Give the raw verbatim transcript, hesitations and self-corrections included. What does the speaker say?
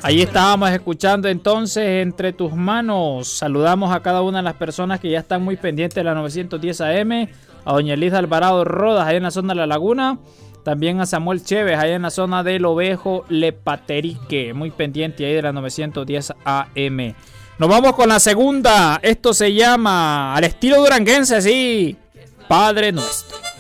Ahí estábamos escuchando entonces Entre tus manos. Saludamos a cada una de las personas que ya están muy pendientes de la novecientos diez A M. A doña Elisa Alvarado Rodas, allá en la zona de La Laguna. También a Samuel Chévez, allá en la zona del Ovejo Lepaterique. Muy pendiente ahí de la novecientos diez A M. Nos vamos con la segunda. Esto se llama al estilo duranguense, sí, Padre Nuestro.